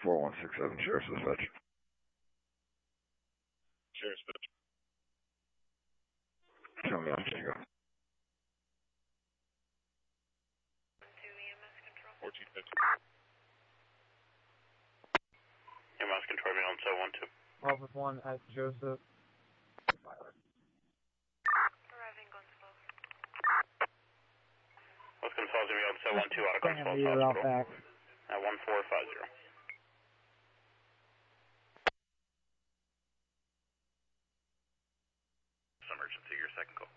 4167, Sheriff's Dispatch. Sheriff's Dispatch. Tell me on Chico. 1450. EMS control, me on 712. Office 1 at Joseph. Arriving Gunspell. What's Gonzales going to be on 712 out of Gunspell Hospital. Back. At 1450. Emergency, your second call.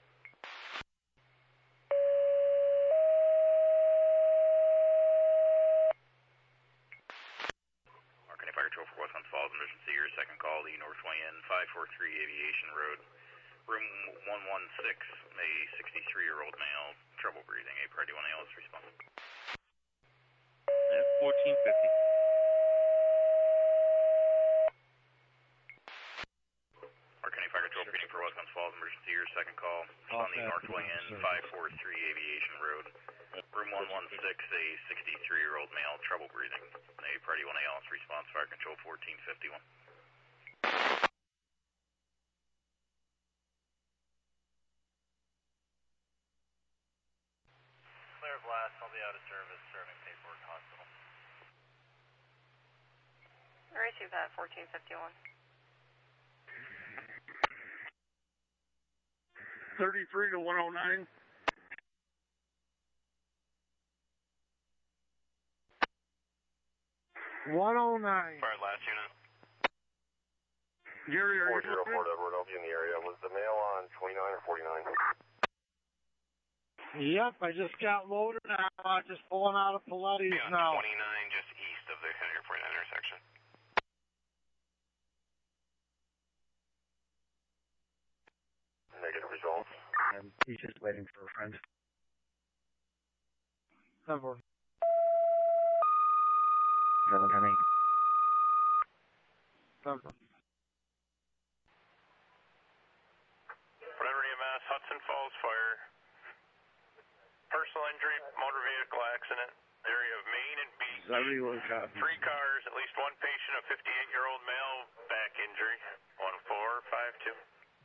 Arcane Fire Control for West Guns Falls, emergency, your second call, the North Way Inn, 543 Aviation Road, room 116, a 63-year-old male, trouble breathing, a priority 1 ALS response. At 1450. Arcane Fire Control reading for West Guns Falls, emergency, your second call, on the North Way Inn, 543 Aviation Road, room 116, a 63-year-old male, trouble breathing, a priority 1 ALS response, Fire Control 1451. Clear blast, I'll be out of service, serving paperwork hospital. I received that 1451. 33 to 109. Fire last unit. Gary, are you 404 Edward, I'll be in the area. Was the male on 29 or 49? Yep, I just got loaded now. I'm just pulling out of Pilates now. 29, just east of the 49 intersection. Negative results. He's just waiting for a friend. Number. Number coming. Number. Whatever EMS, Hudson Falls Fire. Personal injury, motor vehicle accident, area of Main and Beach. 3 cars, at least 1 patient, a 58-year-old male, back injury, 1452.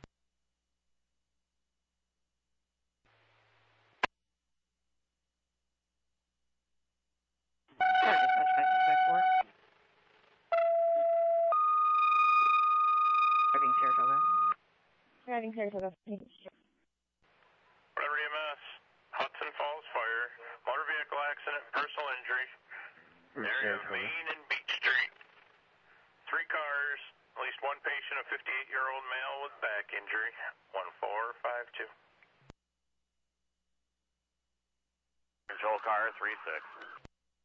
Arriving Saratoga. Arriving Saratoga. Whatever EMS, Hudson Falls Fire, motor vehicle accident, personal injury, area of Main and Beach Street. 3 cars, at least 1 patient, a 58-year-old male with back injury, 1452. Control car 36.